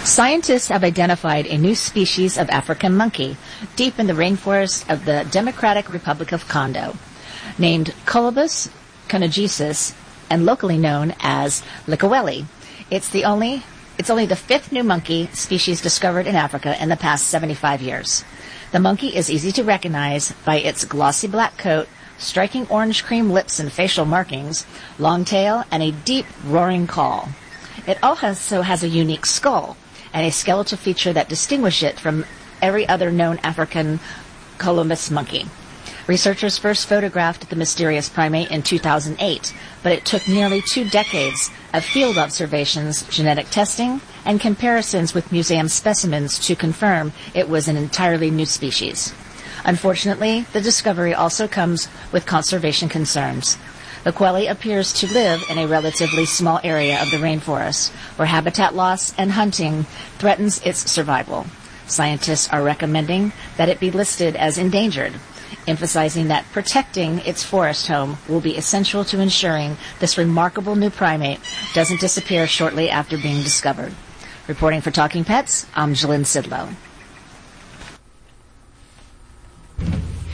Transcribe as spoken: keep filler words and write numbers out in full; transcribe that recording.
Scientists have identified a new species of African monkey deep in the rainforest of the Democratic Republic of Congo, named Colobus conogesis and locally known as Likaweli. It's the only it's only the fifth new monkey species discovered in Africa in the past seventy-five years. The monkey is easy to recognize by its glossy black coat, striking orange cream lips and facial markings, long tail, and a deep roaring call. It also has a unique skull and a skeletal feature that distinguish it from every other known African colobus monkey. Researchers first photographed the mysterious primate in two thousand eight, but it took nearly two decades of field observations, genetic testing, and comparisons with museum specimens to confirm it was an entirely new species. Unfortunately, the discovery also comes with conservation concerns. Likaweli appears to live in a relatively small area of the rainforest, where habitat loss and hunting threatens its survival. Scientists are recommending that it be listed as endangered, emphasizing that protecting its forest home will be essential to ensuring this remarkable new primate doesn't disappear shortly after being discovered. Reporting for Talking Pets, I'm Jalyn Sidlow.